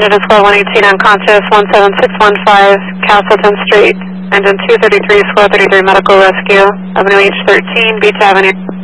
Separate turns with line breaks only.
engine squad 118 unconscious, 17615 Castleton Street. Engine 233, squad 33 medical rescue, Avenue H13, Beach Avenue.